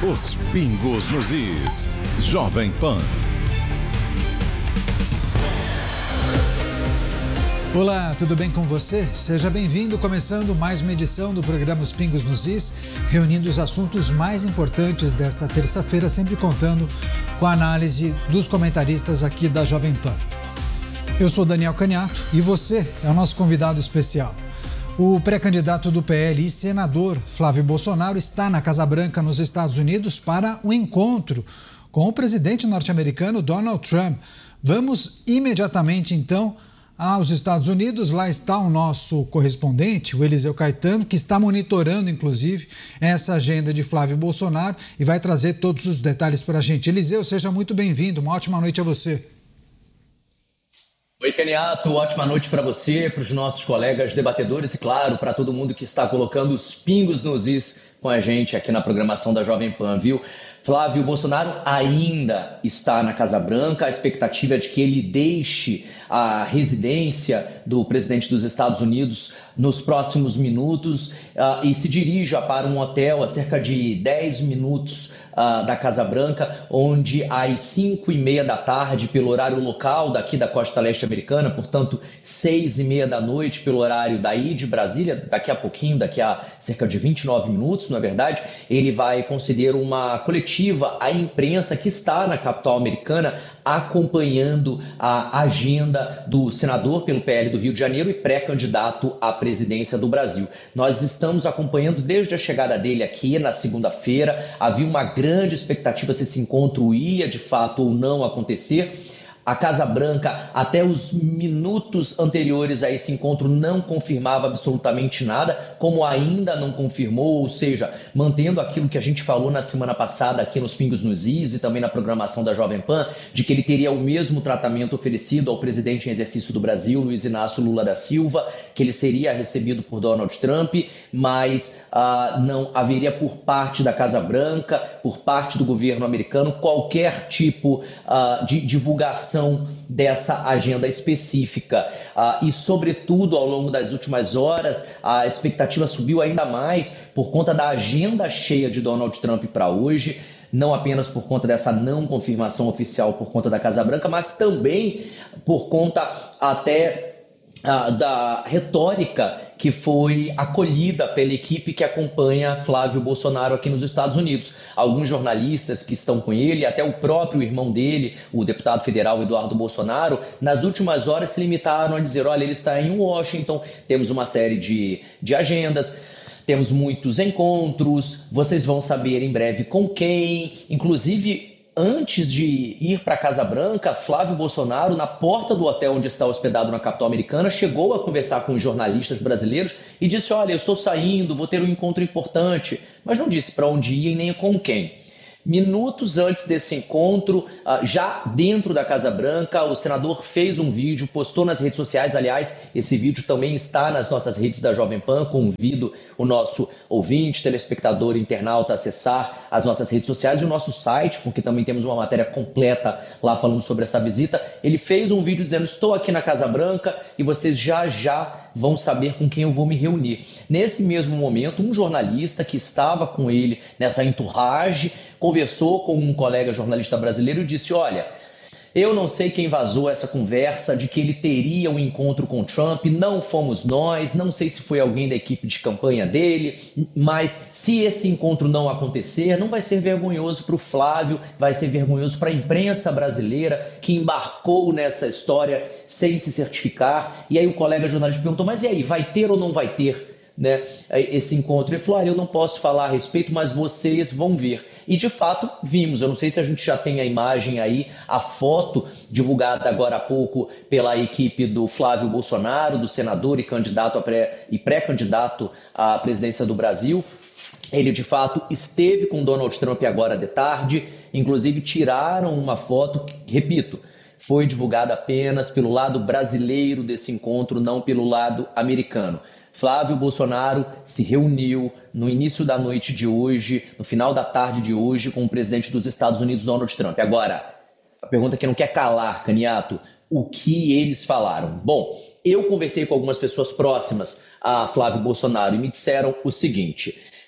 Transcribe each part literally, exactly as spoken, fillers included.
Os pingos nos is. Jovem Pan. Olá, tudo bem com você? Seja bem-vindo, começando mais uma edição do programa Os Pingos nos Is, reunindo os assuntos mais importantes desta terça-feira, sempre contando com a análise dos comentaristas aqui da Jovem Pan. Eu sou Daniel Caniato e você é o nosso convidado especial. O pré-candidato do P L e senador Flávio Bolsonaro está na Casa Branca, nos Estados Unidos, para um encontro com o presidente norte-americano Donald Trump. Vamos imediatamente, então, aos Estados Unidos. Lá está o nosso correspondente, o Eliseu Caetano, que está monitorando, inclusive, essa agenda de Flávio Bolsonaro e vai trazer todos os detalhes para a gente. Eliseu, seja muito bem-vindo. Uma ótima noite a você. Oi, Caniato. Ótima noite para você, para os nossos colegas debatedores e, claro, para todo mundo que está colocando os pingos nos is com a gente aqui na programação da Jovem Pan, viu? Flávio Bolsonaro ainda está na Casa Branca. A expectativa é de que ele deixe a residência do presidente dos Estados Unidos nos próximos minutos uh, e se dirija para um hotel a cerca de dez minutos uh, da Casa Branca, onde às cinco e meia da tarde, pelo horário local daqui da costa leste americana, portanto seis e meia da noite pelo horário daí de Brasília, daqui a pouquinho, daqui a cerca de vinte e nove minutos, não é verdade? Ele vai conceder uma coletiva à imprensa que está na capital americana acompanhando a agenda do senador pelo P L do Rio de Janeiro e pré-candidato à presidência do Brasil. Nós estamos acompanhando desde a chegada dele aqui na segunda-feira. Havia uma grande expectativa se esse encontro ia de fato ou não acontecer. A Casa Branca, até os minutos anteriores a esse encontro, não confirmava absolutamente nada, como ainda não confirmou, ou seja, mantendo aquilo que a gente falou na semana passada aqui nos Pingos nos Is e também na programação da Jovem Pan, de que ele teria o mesmo tratamento oferecido ao presidente em exercício do Brasil, Luiz Inácio Lula da Silva, que ele seria recebido por Donald Trump, mas ah, não haveria por parte da Casa Branca, por parte do governo americano, qualquer tipo ah, de divulgação dessa agenda específica. Uh, e, sobretudo, ao longo das últimas horas, a expectativa subiu ainda mais por conta da agenda cheia de Donald Trump para hoje, não apenas por conta dessa não confirmação oficial por conta da Casa Branca, mas também por conta até uh, da retórica que foi acolhida pela equipe que acompanha Flávio Bolsonaro aqui nos Estados Unidos. Alguns jornalistas que estão com ele, até o próprio irmão dele, o deputado federal Eduardo Bolsonaro, nas últimas horas se limitaram a dizer: olha, ele está em Washington, temos uma série de, de agendas, temos muitos encontros, vocês vão saber em breve com quem. Inclusive, antes de ir para a Casa Branca, Flávio Bolsonaro, na porta do hotel onde está hospedado na capital americana, chegou a conversar com os jornalistas brasileiros e disse: olha, eu estou saindo, vou ter um encontro importante, mas não disse para onde ia e nem com quem. Minutos antes desse encontro, já dentro da Casa Branca, o senador fez um vídeo, postou nas redes sociais. Aliás, esse vídeo também está nas nossas redes da Jovem Pan. Convido o nosso ouvinte, telespectador, internauta a acessar as nossas redes sociais e o nosso site, porque também temos uma matéria completa lá falando sobre essa visita. Ele fez um vídeo dizendo: estou aqui na Casa Branca e vocês já já vão saber com quem eu vou me reunir. Nesse mesmo momento, um jornalista que estava com ele nessa entourage conversou com um colega jornalista brasileiro e disse: olha, eu não sei quem vazou essa conversa de que ele teria um encontro com Trump, não fomos nós, não sei se foi alguém da equipe de campanha dele, mas se esse encontro não acontecer, não vai ser vergonhoso para o Flávio, vai ser vergonhoso para a imprensa brasileira que embarcou nessa história sem se certificar. E aí o colega jornalista perguntou: mas e aí, vai ter ou não vai ter, né, esse encontro? Ele falou: olha, eu não posso falar a respeito, mas vocês vão ver. E de fato vimos. Eu não sei se a gente já tem a imagem aí, a foto divulgada agora há pouco pela equipe do Flávio Bolsonaro, do senador e candidato a pré, e pré-candidato à presidência do Brasil. Ele de fato esteve com Donald Trump agora de tarde, inclusive tiraram uma foto que, repito, foi divulgada apenas pelo lado brasileiro desse encontro, não pelo lado americano. Flávio Bolsonaro se reuniu no início da noite de hoje, no final da tarde de hoje, com o presidente dos Estados Unidos, Donald Trump. Agora, a pergunta que não quer calar, Caniato: o que eles falaram? Bom, eu conversei com algumas pessoas próximas a Flávio Bolsonaro e me disseram o seguinte: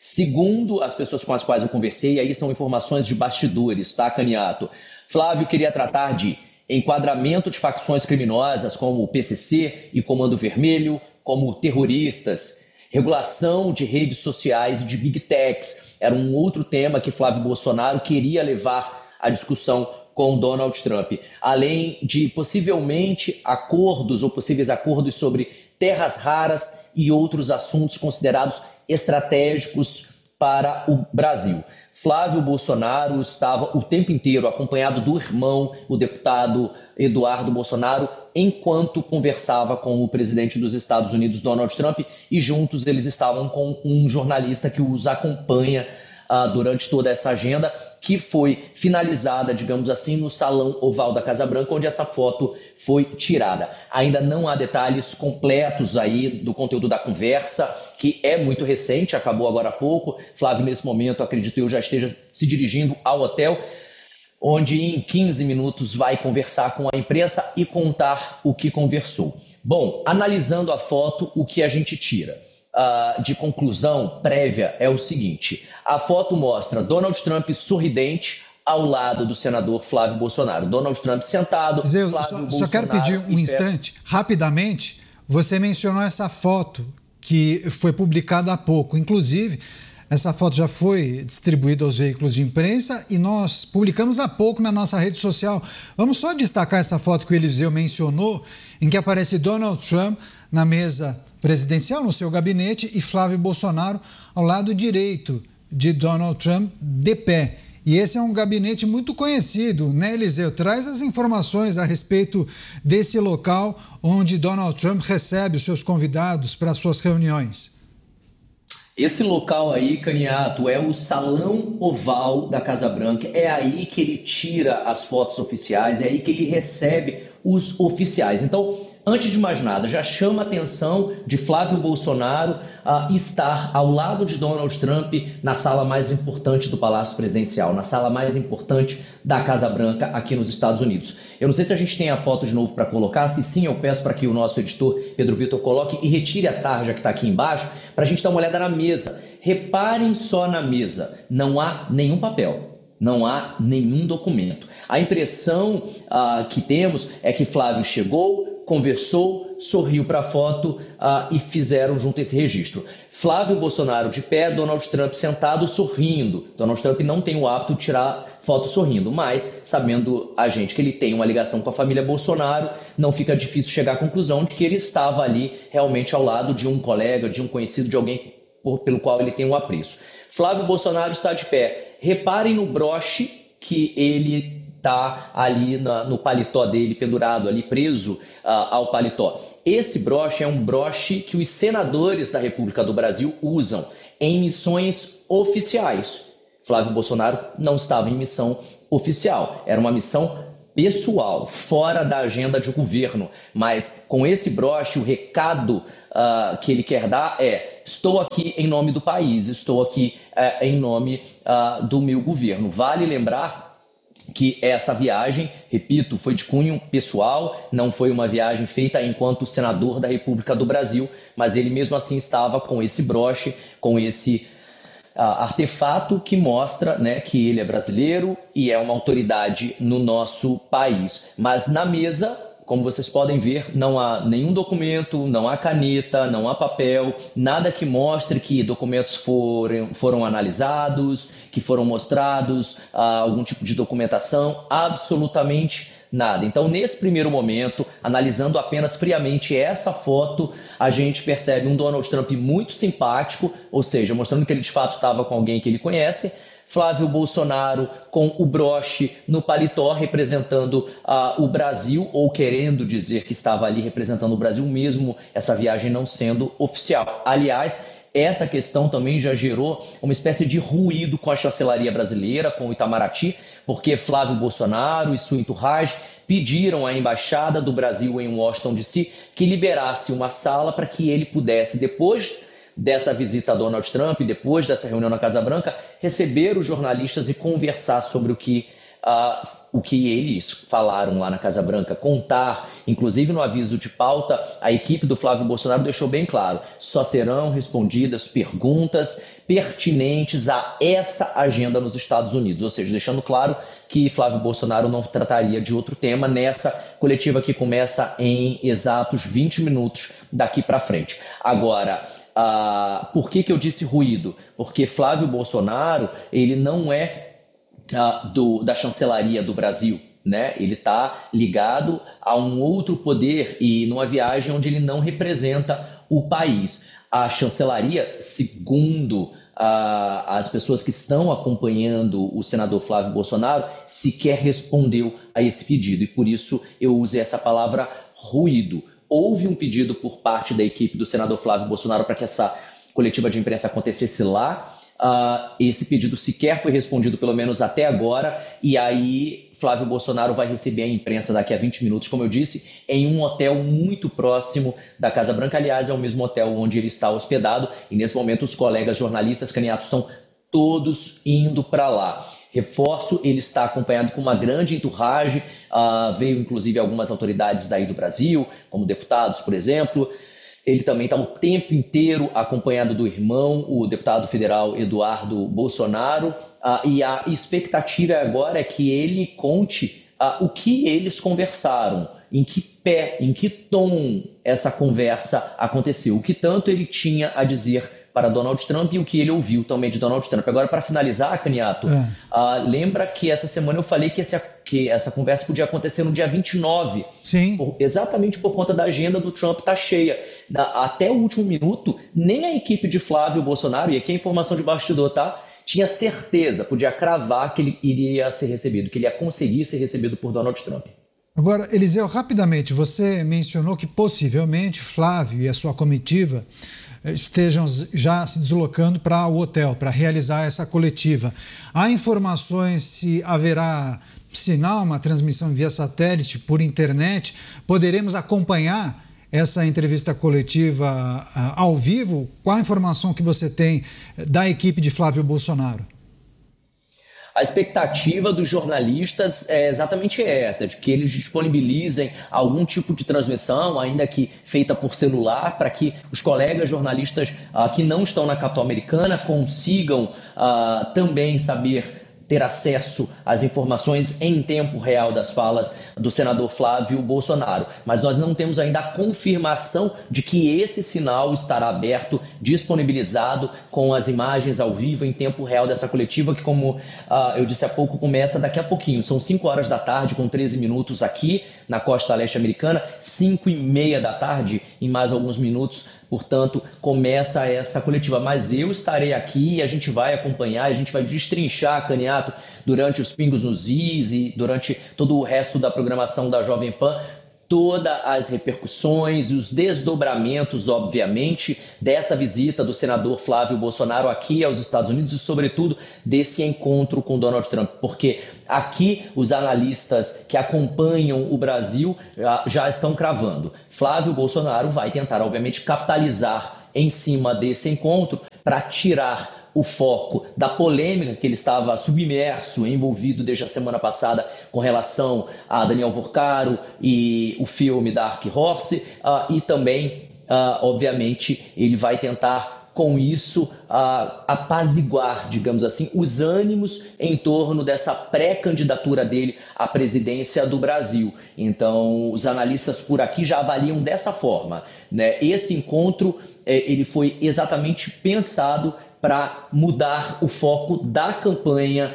Segundo as pessoas com as quais eu conversei, aí são informações de bastidores, tá, Caniato? Flávio queria tratar de enquadramento de facções criminosas como o P C C e Comando Vermelho, como terroristas, regulação de redes sociais e de big techs. Era um outro tema que Flávio Bolsonaro queria levar à discussão com Donald Trump, além de possivelmente acordos ou possíveis acordos sobre terras raras e outros assuntos considerados estratégicos para o Brasil. Flávio Bolsonaro estava o tempo inteiro acompanhado do irmão, o deputado Eduardo Bolsonaro, enquanto conversava com o presidente dos Estados Unidos, Donald Trump, e juntos eles estavam com um jornalista que os acompanha uh, durante toda essa agenda, que foi finalizada, digamos assim, no Salão Oval da Casa Branca, onde essa foto foi tirada. Ainda não há detalhes completos aí do conteúdo da conversa, que é muito recente, acabou agora há pouco. Flávio, nesse momento, acredito eu, já esteja se dirigindo ao hotel, onde em quinze minutos vai conversar com a imprensa e contar o que conversou. Bom, analisando a foto, o que a gente tira uh, de conclusão prévia é o seguinte: a foto mostra Donald Trump sorridente ao lado do senador Flávio Bolsonaro. Donald Trump sentado, Zé, Flávio só, Bolsonaro... Só quero pedir um instante, rapidamente. Você mencionou essa foto que foi publicada há pouco. Inclusive, essa foto já foi distribuída aos veículos de imprensa e nós publicamos há pouco na nossa rede social. Vamos só destacar essa foto que o Eliseu mencionou, em que aparece Donald Trump na mesa presidencial, no seu gabinete, e Flávio Bolsonaro ao lado direito de Donald Trump, de pé. E esse é um gabinete muito conhecido, né, Eliseu? Traz as informações a respeito desse local onde Donald Trump recebe os seus convidados para suas reuniões. Esse local aí, Caniato, é o Salão Oval da Casa Branca. É aí que ele tira as fotos oficiais, é aí que ele recebe os oficiais. Então, antes de mais nada, já chama a atenção de Flávio Bolsonaro a estar ao lado de Donald Trump na sala mais importante do Palácio Presidencial, na sala mais importante da Casa Branca aqui nos Estados Unidos. Eu não sei se a gente tem a foto de novo para colocar. Se sim, eu peço para que o nosso editor Pedro Vitor coloque e retire a tarja que está aqui embaixo para a gente dar uma olhada na mesa. Reparem só na mesa, não há nenhum papel. Não há nenhum documento. A impressão uh, que temos é que Flávio chegou, conversou, sorriu para a foto uh, e fizeram junto esse registro. Flávio Bolsonaro de pé, Donald Trump sentado sorrindo. Donald Trump não tem o hábito de tirar foto sorrindo, mas sabendo a gente que ele tem uma ligação com a família Bolsonaro, não fica difícil chegar à conclusão de que ele estava ali realmente ao lado de um colega, de um conhecido, de alguém por, pelo qual ele tem um apreço. Flávio Bolsonaro está de pé. Reparem no broche que ele está ali na, no paletó dele, pendurado ali, preso uh, ao paletó. Esse broche é um broche que os senadores da República do Brasil usam em missões oficiais. Flávio Bolsonaro não estava em missão oficial, era uma missão pessoal, fora da agenda de governo. Mas com esse broche, o recado uh, que ele quer dar é: estou aqui em nome do país, estou aqui uh, em nome uh, do meu governo. Vale lembrar que essa viagem, repito, foi de cunho pessoal, não foi uma viagem feita enquanto senador da República do Brasil, mas ele mesmo assim estava com esse broche, com esse uh, artefato que mostra, né, que ele é brasileiro e é uma autoridade no nosso país. Mas na mesa, como vocês podem ver, não há nenhum documento, não há caneta, não há papel, nada que mostre que documentos foram, foram analisados, que foram mostrados, ah, algum tipo de documentação, absolutamente nada. Então, nesse primeiro momento, analisando apenas friamente essa foto, a gente percebe um Donald Trump muito simpático, ou seja, mostrando que ele de fato estava com alguém que ele conhece. Flávio Bolsonaro com o broche no paletó representando uh, o Brasil, ou querendo dizer que estava ali representando o Brasil mesmo, essa viagem não sendo oficial. Aliás, essa questão também já gerou uma espécie de ruído com a chancelaria brasileira, com o Itamaraty, porque Flávio Bolsonaro e sua entourage pediram à Embaixada do Brasil em Washington, D C que liberasse uma sala para que ele pudesse, depois dessa visita a Donald Trump, depois dessa reunião na Casa Branca, receber os jornalistas e conversar sobre o que uh, o que eles falaram lá na Casa Branca, contar, inclusive no aviso de pauta, a equipe do Flávio Bolsonaro deixou bem claro, só serão respondidas perguntas pertinentes a essa agenda nos Estados Unidos, ou seja, deixando claro que Flávio Bolsonaro não trataria de outro tema nessa coletiva que começa em exatos vinte minutos daqui para frente. Agora, uh, por que que eu disse ruído? Porque Flávio Bolsonaro, ele não é uh, do, da chancelaria do Brasil, né? Ele está ligado a um outro poder e numa viagem onde ele não representa o país. A chancelaria, segundo Uh, as pessoas que estão acompanhando o senador Flávio Bolsonaro, sequer respondeu a esse pedido e por isso eu usei essa palavra ruído. Houve um pedido por parte da equipe do senador Flávio Bolsonaro para que essa coletiva de imprensa acontecesse lá. Uh, esse pedido sequer foi respondido, pelo menos até agora, e aí Flávio Bolsonaro vai receber a imprensa daqui a vinte minutos, como eu disse, em um hotel muito próximo da Casa Branca. Aliás, é o mesmo hotel onde ele está hospedado, e nesse momento os colegas jornalistas caniatos estão todos indo para lá. Reforço, ele está acompanhado com uma grande entourage, uh, veio inclusive algumas autoridades daí do Brasil, como deputados, por exemplo. Ele também está o tempo inteiro acompanhado do irmão, o deputado federal Eduardo Bolsonaro, uh, e a expectativa agora é que ele conte uh, o que eles conversaram, em que pé, em que tom essa conversa aconteceu, o que tanto ele tinha a dizer para Donald Trump e o que ele ouviu também de Donald Trump. Agora, para finalizar, Caniato, é. uh, lembra que essa semana eu falei que, esse, que essa conversa podia acontecer no dia vinte e nove. Sim. Por, exatamente por conta da agenda do Trump tá cheia. Da, até o último minuto, nem a equipe de Flávio Bolsonaro, e aqui é informação de bastidor, tá? Tinha certeza, podia cravar que ele iria ser recebido, que ele ia conseguir ser recebido por Donald Trump. Agora, Eliseu, rapidamente, você mencionou que possivelmente Flávio e a sua comitiva estejam já se deslocando para o hotel, para realizar essa coletiva. Há informações se haverá sinal, uma transmissão via satélite, por internet? Poderemos acompanhar essa entrevista coletiva uh, ao vivo? Qual a informação que você tem da equipe de Flávio Bolsonaro? A expectativa dos jornalistas é exatamente essa, de que eles disponibilizem algum tipo de transmissão, ainda que feita por celular, para que os colegas jornalistas uh, que não estão na capital americana consigam uh, também saber ter acesso às informações em tempo real das falas do senador Flávio Bolsonaro. Mas nós não temos ainda a confirmação de que esse sinal estará aberto, disponibilizado com as imagens ao vivo em tempo real dessa coletiva, que, como uh, eu disse há pouco, começa daqui a pouquinho. São cinco horas da tarde, com treze minutos aqui na costa leste americana, cinco e meia da tarde, em mais alguns minutos. Portanto, começa essa coletiva. Mas eu estarei aqui e a gente vai acompanhar, a gente vai destrinchar, Caniato, durante os Pingos nos Is e durante todo o resto da programação da Jovem Pan, todas as repercussões e os desdobramentos, obviamente, dessa visita do senador Flávio Bolsonaro aqui aos Estados Unidos e, sobretudo, desse encontro com Donald Trump. Porque aqui os analistas que acompanham o Brasil já, já estão cravando. Flávio Bolsonaro vai tentar, obviamente, capitalizar em cima desse encontro para tirar o foco da polêmica que ele estava submerso, envolvido desde a semana passada com relação a Daniel Vorcaro e o filme Dark Horse, uh, e também, uh, obviamente, ele vai tentar com isso uh, apaziguar, digamos assim, os ânimos em torno dessa pré-candidatura dele à presidência do Brasil. Então, os analistas por aqui já avaliam dessa forma, né? Esse encontro eh, ele foi exatamente pensado para mudar o foco da campanha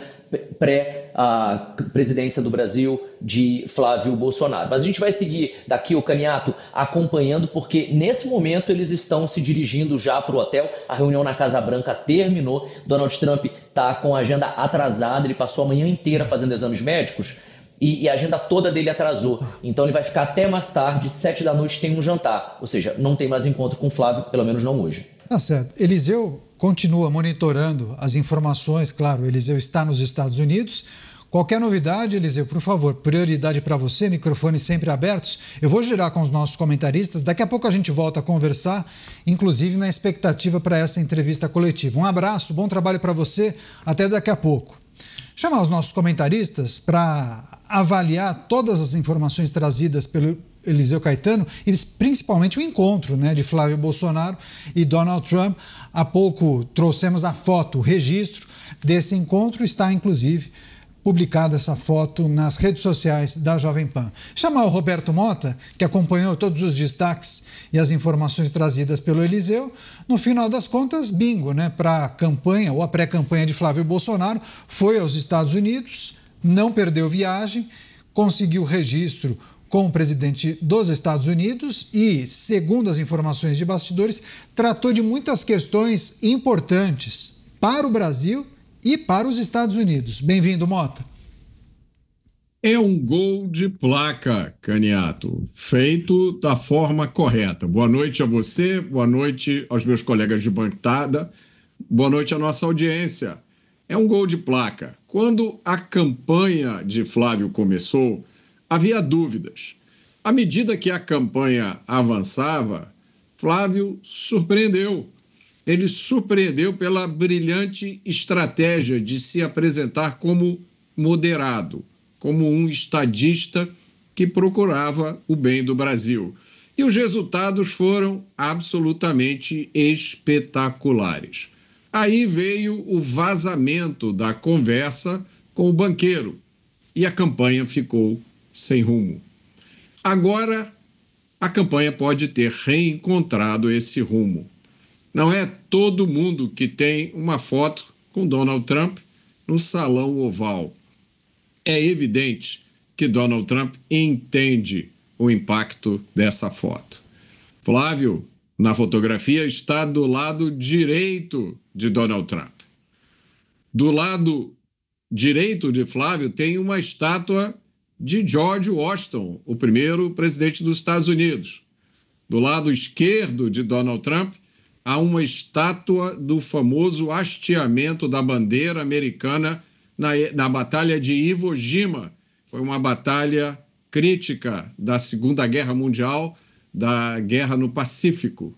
pré-presidência do Brasil de Flávio Bolsonaro. Mas a gente vai seguir daqui, o Caniato, acompanhando, porque nesse momento eles estão se dirigindo já para o hotel. A reunião na Casa Branca terminou. Donald Trump está com a agenda atrasada, ele passou a manhã inteira fazendo exames médicos e, e a agenda toda dele atrasou. Então ele vai ficar até mais tarde, sete da noite tem um jantar. Ou seja, não tem mais encontro com o Flávio, pelo menos não hoje. Tá certo. Eliseu continua monitorando as informações, claro, Eliseu está nos Estados Unidos. Qualquer novidade, Eliseu, por favor, prioridade para você, microfones sempre abertos. Eu vou girar com os nossos comentaristas, daqui a pouco a gente volta a conversar, inclusive na expectativa para essa entrevista coletiva. Um abraço, bom trabalho para você, até daqui a pouco. chamar os nossos comentaristas para avaliar todas as informações trazidas pelo Eliseu Caetano e principalmente o encontro, né, de Flávio Bolsonaro e Donald Trump. Há pouco trouxemos a foto, o registro desse encontro, está inclusive publicada essa foto nas redes sociais da Jovem Pan. Chamar o Roberto Mota, que acompanhou todos os destaques e as informações trazidas pelo Eliseu. No final das contas, bingo, né, para a campanha ou a pré-campanha de Flávio Bolsonaro, foi aos Estados Unidos, não perdeu viagem, conseguiu registro com o presidente dos Estados Unidos e, segundo as informações de bastidores, tratou de muitas questões importantes para o Brasil e para os Estados Unidos. Bem-vindo, Mota. É um gol de placa, Caniato, feito da forma correta. Boa noite a você, boa noite aos meus colegas de bancada, boa noite à nossa audiência. É um gol de placa. Quando a campanha de Flávio começou, havia dúvidas. À medida que a campanha avançava, Flávio surpreendeu. Ele surpreendeu pela brilhante estratégia de se apresentar como moderado, como um estadista que procurava o bem do Brasil. E os resultados foram absolutamente espetaculares. Aí veio o vazamento da conversa com o banqueiro e a campanha ficou sem rumo. Agora, a campanha pode ter reencontrado esse rumo. Não é todo mundo que tem uma foto com Donald Trump no Salão Oval. É evidente que Donald Trump entende o impacto dessa foto. Flávio, na fotografia, está do lado direito de Donald Trump. Do lado direito de Flávio tem uma estátua de George Washington, o primeiro presidente dos Estados Unidos. Do lado esquerdo de Donald Trump, há uma estátua do famoso hasteamento da bandeira americana na, na Batalha de Iwo Jima. Foi uma batalha crítica da Segunda Guerra Mundial, da Guerra no Pacífico.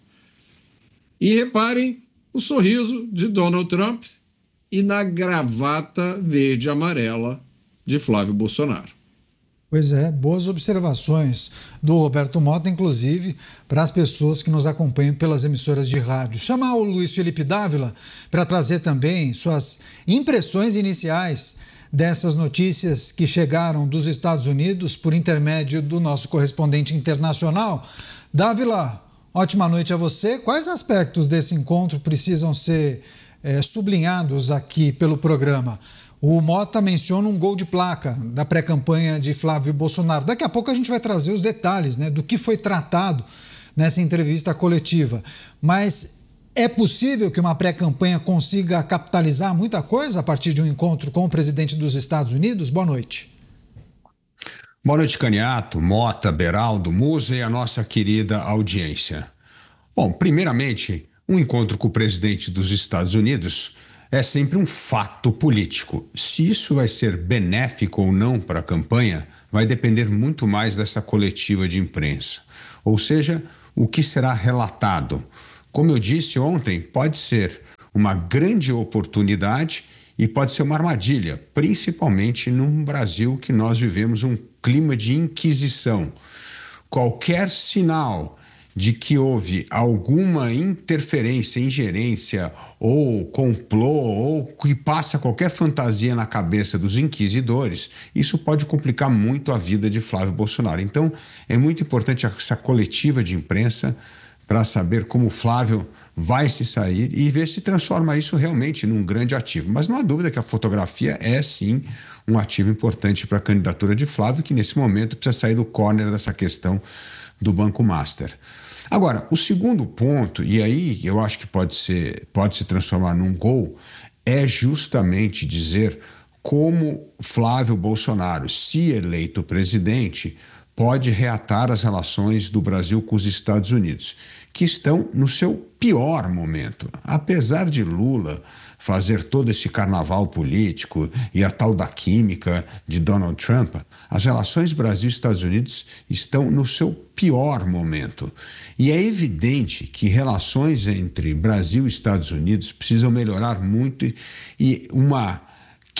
E reparem o sorriso de Donald Trump e na gravata verde e amarela de Flávio Bolsonaro. Pois é, boas observações do Roberto Mota, inclusive para as pessoas que nos acompanham pelas emissoras de rádio. Chamar o Luiz Felipe Dávila para trazer também suas impressões iniciais dessas notícias que chegaram dos Estados Unidos por intermédio do nosso correspondente internacional. Dávila, ótima noite a você. Quais aspectos desse encontro precisam ser é, sublinhados aqui pelo programa? O Mota menciona um gol de placa da pré-campanha de Flávio Bolsonaro. Daqui a pouco a gente vai trazer os detalhes, né, do que foi tratado nessa entrevista coletiva. Mas é possível que uma pré-campanha consiga capitalizar muita coisa a partir de um encontro com o presidente dos Estados Unidos? Boa noite. Boa noite, Caniato, Mota, Beraldo, Musa e a nossa querida audiência. Bom, primeiramente, um encontro com o presidente dos Estados Unidos é sempre um fato político. Se isso vai ser benéfico ou não para a campanha, vai depender muito mais dessa coletiva de imprensa. Ou seja, o que será relatado. Como eu disse ontem, pode ser uma grande oportunidade e pode ser uma armadilha, principalmente num Brasil que nós vivemos um clima de inquisição. Qualquer sinal de que houve alguma interferência, ingerência ou complô ou que passa qualquer fantasia na cabeça dos inquisidores, isso pode complicar muito a vida de Flávio Bolsonaro. Então, é muito importante essa coletiva de imprensa para saber como o Flávio vai se sair e ver se transforma isso realmente num grande ativo. Mas não há dúvida que a fotografia é, sim, um ativo importante para a candidatura de Flávio, que nesse momento precisa sair do corner dessa questão do Banco Master. Agora, o segundo ponto, e aí eu acho que pode ser, pode se transformar num gol, é justamente dizer como Flávio Bolsonaro, se eleito presidente, pode reatar as relações do Brasil com os Estados Unidos, que estão no seu pior momento. Apesar de Lula fazer todo esse carnaval político e a tal da química de Donald Trump, as relações Brasil-Estados Unidos estão no seu pior momento. E é evidente que relações entre Brasil e Estados Unidos precisam melhorar muito e uma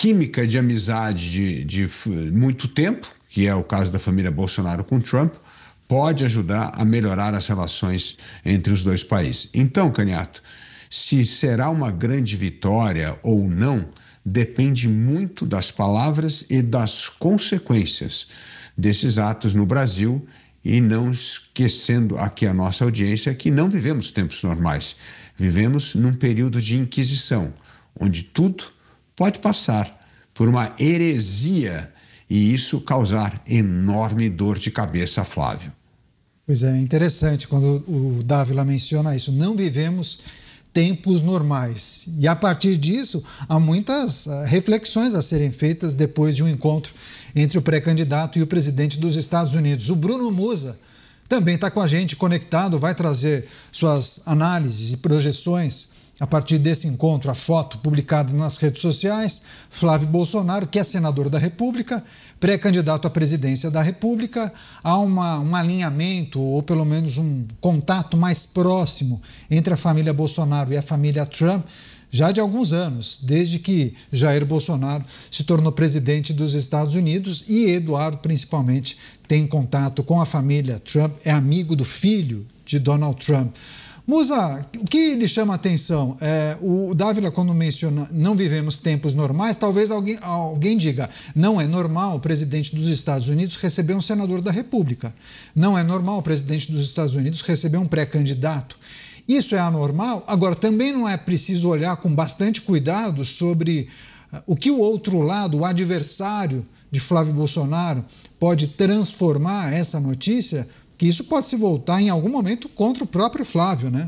química de amizade de, de muito tempo, que é o caso da família Bolsonaro com Trump, pode ajudar a melhorar as relações entre os dois países. Então, Caniato, se será uma grande vitória ou não, depende muito das palavras e das consequências desses atos no Brasil, e não esquecendo aqui a nossa audiência que não vivemos tempos normais. Vivemos num período de inquisição, onde tudo pode passar por uma heresia e isso causar enorme dor de cabeça a Flávio. Pois é, interessante quando o Dávila menciona isso. Não vivemos tempos normais. E a partir disso, há muitas uh, reflexões a serem feitas depois de um encontro entre o pré-candidato e o presidente dos Estados Unidos. O Bruno Musa também está com a gente conectado, vai trazer suas análises e projeções a partir desse encontro, a foto publicada nas redes sociais. Flávio Bolsonaro, que é senador da República, pré-candidato à presidência da República, há uma, um alinhamento, ou pelo menos um contato mais próximo entre a família Bolsonaro e a família Trump, já de alguns anos, desde que Jair Bolsonaro se tornou presidente dos Estados Unidos, e Eduardo, principalmente, tem contato com a família Trump, é amigo do filho de Donald Trump. Musa, o que lhe chama a atenção? É, o Dávila, quando menciona não vivemos tempos normais, talvez alguém, alguém diga, não é normal o presidente dos Estados Unidos receber um senador da República. Não é normal o presidente dos Estados Unidos receber um pré-candidato. Isso é anormal? Agora, também não é preciso olhar com bastante cuidado sobre uh, o que o outro lado, o adversário de Flávio Bolsonaro, pode transformar essa notícia, que isso pode se voltar em algum momento contra o próprio Flávio, né?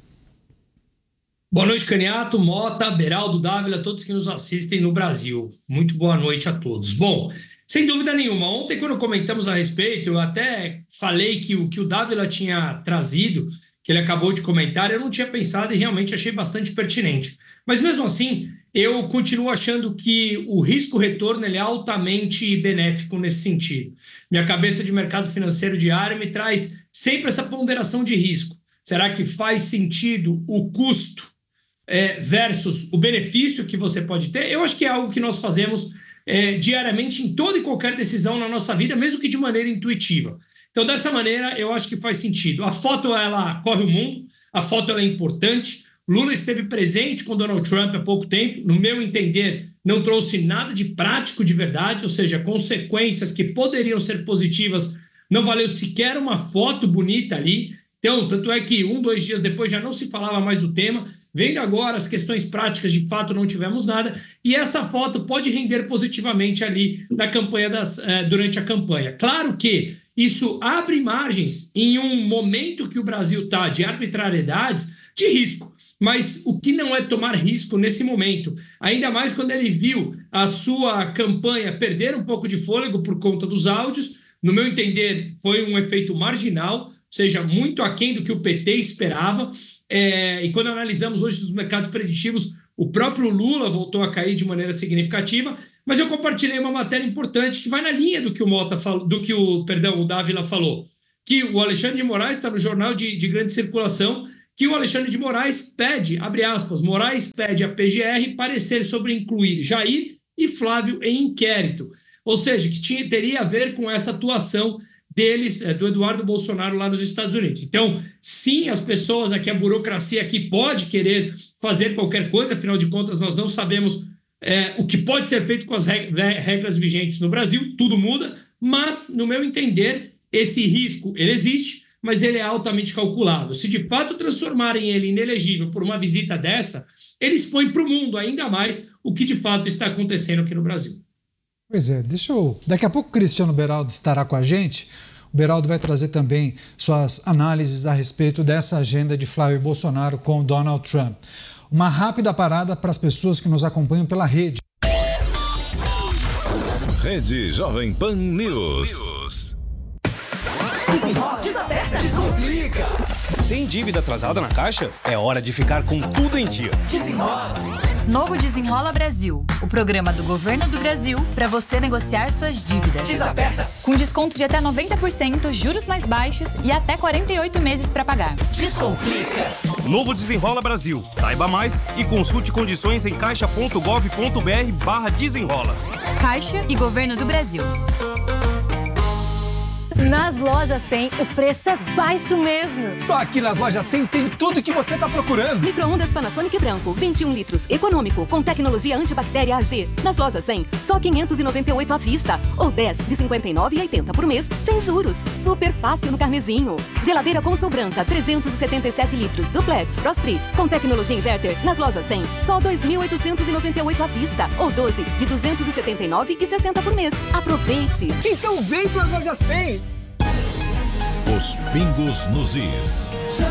Boa noite, Caniato, Mota, Beraldo, Dávila, todos que nos assistem no Brasil. Muito boa noite a todos. Bom, sem dúvida nenhuma, ontem quando comentamos a respeito, eu até falei que o que o Dávila tinha trazido, que ele acabou de comentar, eu não tinha pensado e realmente achei bastante pertinente. Mas mesmo assim, eu continuo achando que o risco-retorno ele é altamente benéfico nesse sentido. Minha cabeça de mercado financeiro diário me traz sempre essa ponderação de risco. Será que faz sentido o custo é, versus o benefício que você pode ter? Eu acho que é algo que nós fazemos é, diariamente em toda e qualquer decisão na nossa vida, mesmo que de maneira intuitiva. Então, dessa maneira, eu acho que faz sentido. A foto, ela corre o mundo, a foto ela é importante. Lula esteve presente com Donald Trump há pouco tempo. No meu entender, não trouxe nada de prático de verdade, ou seja, consequências que poderiam ser positivas, não valeu sequer uma foto bonita ali. Então, tanto é que um, dois dias depois já não se falava mais do tema. Vendo agora as questões práticas, de fato, não tivemos nada. E essa foto pode render positivamente ali na campanha das, eh, durante a campanha. Claro que isso abre margens em um momento que o Brasil está de arbitrariedades, de risco. Mas o que não é tomar risco nesse momento? Ainda mais quando ele viu a sua campanha perder um pouco de fôlego por conta dos áudios. No meu entender, foi um efeito marginal, ou seja, muito aquém do que o P T esperava. É, e quando analisamos hoje os mercados preditivos, o próprio Lula voltou a cair de maneira significativa. Mas eu compartilhei uma matéria importante que vai na linha do que o Mota falou, do que o, perdão, o Dávila falou, que o Alexandre de Moraes está no jornal de, de grande circulação, que o Alexandre de Moraes pede, abre aspas, Moraes pede à P G R parecer sobre incluir Jair e Flávio em inquérito. Ou seja, que tinha, teria a ver com essa atuação deles, é, do Eduardo Bolsonaro lá nos Estados Unidos. Então, sim, as pessoas aqui, a burocracia aqui pode querer fazer qualquer coisa, afinal de contas, nós não sabemos é, o que pode ser feito com as regras vigentes no Brasil, tudo muda, mas, no meu entender, esse risco, ele existe, mas ele é altamente calculado. Se de fato transformarem ele inelegível por uma visita dessa, ele expõe para o mundo ainda mais o que de fato está acontecendo aqui no Brasil. Pois é, deixa eu... Daqui a pouco o Cristiano Beraldo estará com a gente. O Beraldo vai trazer também suas análises a respeito dessa agenda de Flávio Bolsonaro com Donald Trump. Uma rápida parada para as pessoas que nos acompanham pela rede. Rede Jovem Pan News. Desenrola, desaperta, descomplica. Tem dívida atrasada na Caixa? É hora de ficar com tudo em dia. Desenrola. Novo Desenrola Brasil, o programa do Governo do Brasil para você negociar suas dívidas. Desaperta. Com desconto de até noventa por cento, juros mais baixos e até quarenta e oito meses para pagar. Descomplica. Novo Desenrola Brasil. Saiba mais e consulte condições em caixa ponto gov ponto br barra desenrola. Caixa e Governo do Brasil. Nas lojas cem, o preço é baixo mesmo. Só aqui nas lojas cem tem tudo que você tá procurando. Micro-ondas Panasonic branco, vinte e um litros, econômico, com tecnologia antibactéria A G. Nas lojas cem, só quinhentos e noventa e oito à vista. Ou dez de cinquenta e nove reais e oitenta por mês, sem juros. Super fácil no carnezinho. Geladeira Consul branca, trezentos e setenta e sete litros, duplex, cross-free, com tecnologia inverter. Nas lojas cem, só dois mil oitocentos e noventa e oito à vista. Ou doze de duzentos e setenta e nove reais e sessenta por mês. Aproveite. Então vem para as lojas cem. Os pingos nos is.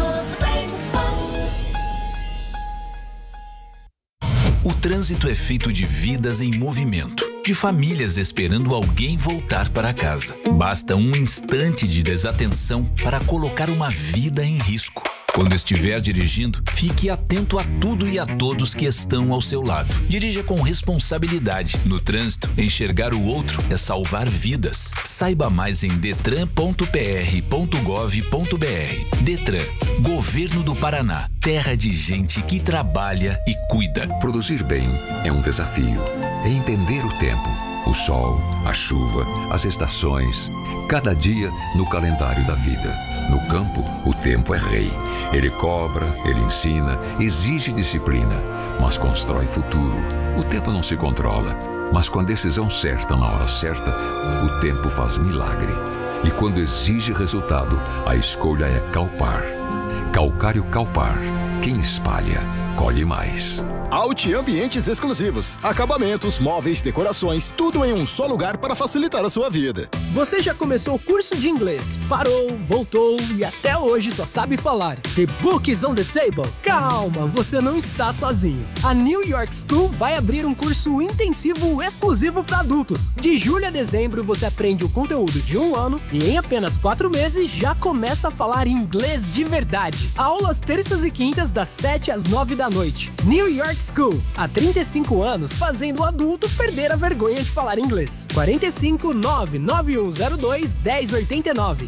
O trânsito é feito de vidas em movimento, de famílias esperando alguém voltar para casa. Basta um instante de desatenção para colocar uma vida em risco. Quando estiver dirigindo, fique atento a tudo e a todos que estão ao seu lado. Dirija com responsabilidade. No trânsito, enxergar o outro é salvar vidas. Saiba mais em detran ponto p r ponto gov ponto b r. Detran, Governo do Paraná. Terra de gente que trabalha e cuida. Produzir bem é um desafio. É entender o tempo, o sol, a chuva, as estações. Cada dia no calendário da vida. No campo, o tempo é rei. Ele cobra, ele ensina, exige disciplina, mas constrói futuro. O tempo não se controla, mas com a decisão certa na hora certa, o tempo faz milagre. E quando exige resultado, a escolha é Calpar. Calcário Calpar. Quem espalha, colhe mais. Alti Ambientes Exclusivos. Acabamentos, móveis, decorações, tudo em um só lugar para facilitar a sua vida. Você já começou o curso de inglês, parou, voltou e até hoje só sabe falar The Book is on the Table? Calma, você não está sozinho. A New York School vai abrir um curso intensivo exclusivo para adultos. De julho a dezembro você aprende o conteúdo de um ano e em apenas quatro meses já começa a falar inglês de verdade. Aulas terças e quintas das sete às nove da noite. New York School, há trinta e cinco anos fazendo o adulto perder a vergonha de falar inglês. quarenta e cinco, nove nove um zero dois, dez oitenta e nove.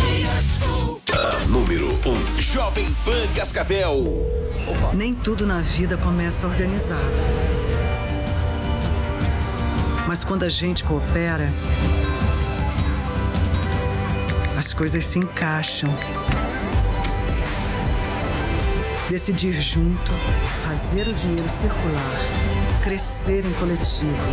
A número um, Jovem Pan Cascavel. Nem tudo na vida começa organizado. Mas quando a gente coopera, as coisas se encaixam. Decidir junto, fazer o dinheiro circular, crescer em coletivo.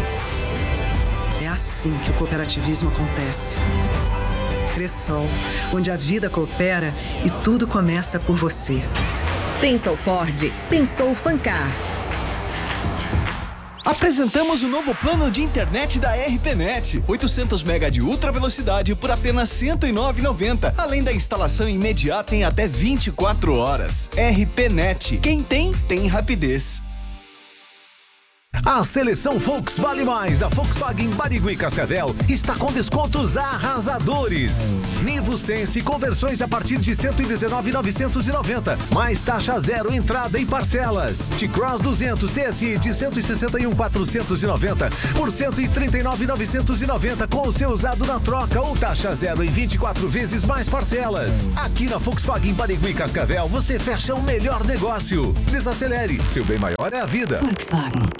É assim que o cooperativismo acontece. Cressol, onde a vida coopera e tudo começa por você. Pensou Ford, pensou Fancar. Apresentamos o novo plano de internet da R P Net. oitocentos megabytes de ultra velocidade por apenas cento e nove reais e noventa centavos. Além da instalação imediata em até vinte e quatro horas. R P Net. Quem tem, tem rapidez. A seleção Volks Vale Mais da Volkswagen Barigui Cascavel está com descontos arrasadores. Nivo Sense conversões a partir de cento e dezenove mil novecentos e noventa, mais taxa zero, entrada e parcelas. T-Cross duzentos T S I de cento e sessenta e um mil quatrocentos e noventa por cento e trinta e nove mil novecentos e noventa com o seu usado na troca ou taxa zero em vinte e quatro vezes mais parcelas. Aqui na Volkswagen Barigui Cascavel você fecha o melhor negócio. Desacelere, seu bem maior é a vida. Volkswagen.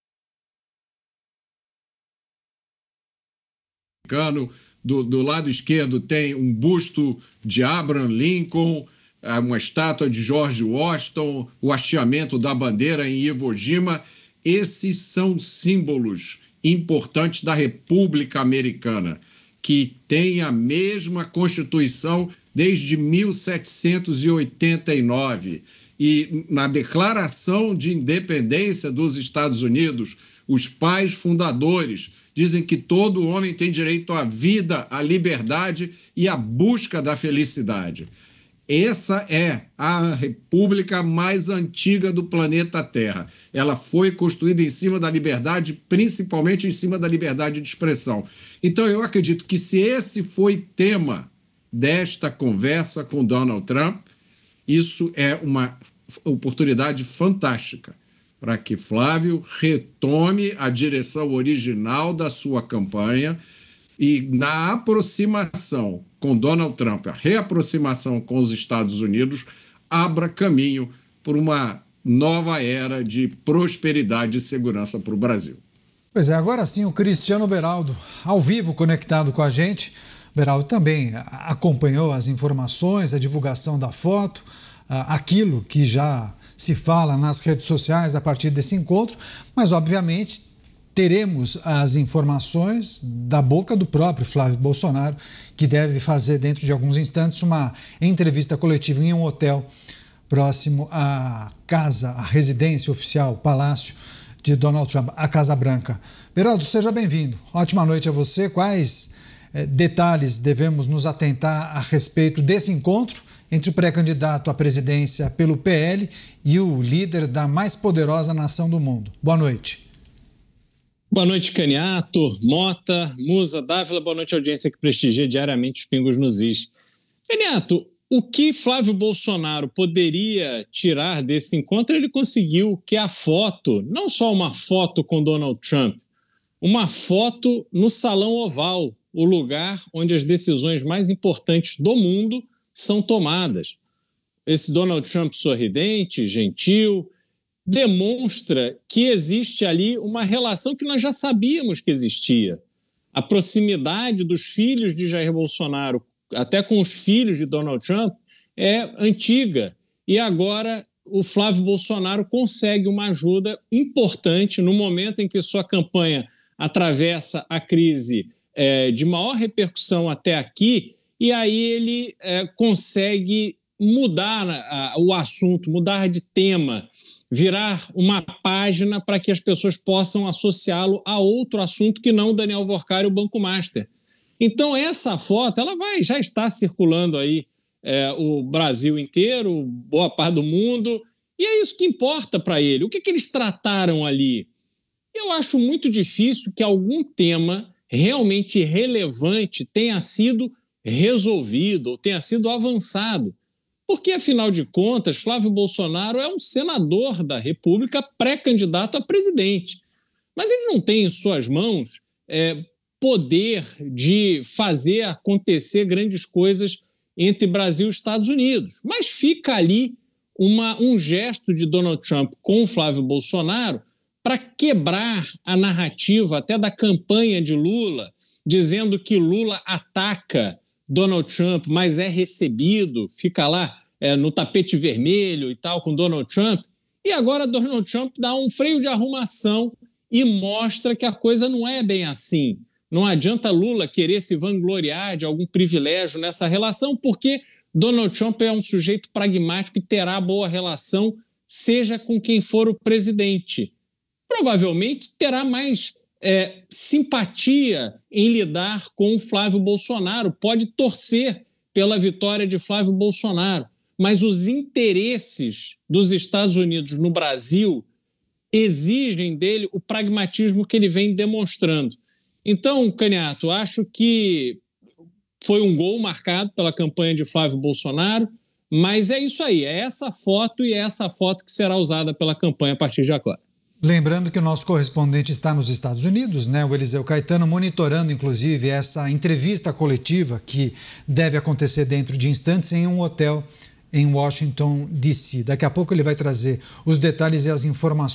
Do, do lado esquerdo tem um busto de Abraham Lincoln, uma estátua de George Washington, o hasteamento da bandeira em Iwo Jima. Esses são símbolos importantes da República Americana, que tem a mesma Constituição desde mil setecentos e oitenta e nove. E na Declaração de Independência dos Estados Unidos, os pais fundadores dizem que todo homem tem direito à vida, à liberdade e à busca da felicidade. Essa é a república mais antiga do planeta Terra. Ela foi construída em cima da liberdade, principalmente em cima da liberdade de expressão. Então, eu acredito que se esse foi tema desta conversa com Donald Trump, isso é uma oportunidade fantástica para que Flávio retome a direção original da sua campanha e, na aproximação com Donald Trump, a reaproximação com os Estados Unidos, abra caminho por uma nova era de prosperidade e segurança para o Brasil. Pois é, agora sim o Cristiano Beraldo, ao vivo, conectado com a gente. Beraldo também acompanhou as informações, a divulgação da foto, aquilo que já se fala nas redes sociais a partir desse encontro, mas obviamente teremos as informações da boca do próprio Flávio Bolsonaro, que deve fazer dentro de alguns instantes uma entrevista coletiva em um hotel próximo à casa, à residência oficial, palácio de Donald Trump, a Casa Branca. Beraldo, seja bem-vindo. Ótima noite a você. Quais eh, detalhes devemos nos atentar a respeito desse encontro entre o pré-candidato à presidência pelo P L e o líder da mais poderosa nação do mundo? Boa noite. Boa noite, Caniato, Mota, Musa, Dávila. Boa noite, audiência que prestigia diariamente os Pingos nos Is. Caniato, o que Flávio Bolsonaro poderia tirar desse encontro, ele conseguiu, que a foto, não só uma foto com Donald Trump, uma foto no Salão Oval, o lugar onde as decisões mais importantes do mundo são tomadas. Esse Donald Trump sorridente, gentil, demonstra que existe ali uma relação que nós já sabíamos que existia. A proximidade dos filhos de Jair Bolsonaro até com os filhos de Donald Trump, é antiga. E agora o Flávio Bolsonaro consegue uma ajuda importante no momento em que sua campanha atravessa a crise é, de maior repercussão até aqui, e aí ele é, consegue mudar a, o assunto, mudar de tema, virar uma página para que as pessoas possam associá-lo a outro assunto que não o Daniel Workar e o Banco Master. Então, essa foto ela vai, já está circulando aí é, o Brasil inteiro, boa parte do mundo, e é isso que importa para ele. O que, que eles trataram ali? Eu acho muito difícil que algum tema realmente relevante tenha sido resolvido ou tenha sido avançado, porque, afinal de contas, Flávio Bolsonaro é um senador da República pré-candidato a presidente. Mas ele não tem em suas mãos é, poder de fazer acontecer grandes coisas entre Brasil e Estados Unidos. Mas fica ali uma, um gesto de Donald Trump com o Flávio Bolsonaro para quebrar a narrativa até da campanha de Lula, dizendo que Lula ataca Donald Trump, mas é recebido, fica lá é, no tapete vermelho e tal com Donald Trump. E agora Donald Trump dá um freio de arrumação e mostra que a coisa não é bem assim. Não adianta Lula querer se vangloriar de algum privilégio nessa relação, porque Donald Trump é um sujeito pragmático e terá boa relação, seja com quem for o presidente. Provavelmente terá mais é, simpatia em lidar com o Flávio Bolsonaro, pode torcer pela vitória de Flávio Bolsonaro, mas os interesses dos Estados Unidos no Brasil exigem dele o pragmatismo que ele vem demonstrando. Então, Caniato, acho que foi um gol marcado pela campanha de Flávio Bolsonaro, mas é isso aí, é essa foto e é essa foto que será usada pela campanha a partir de agora. Lembrando que o nosso correspondente está nos Estados Unidos, né, o Eliseu Caetano, monitorando inclusive essa entrevista coletiva que deve acontecer dentro de instantes em um hotel em Washington, D C Daqui a pouco ele vai trazer os detalhes e as informações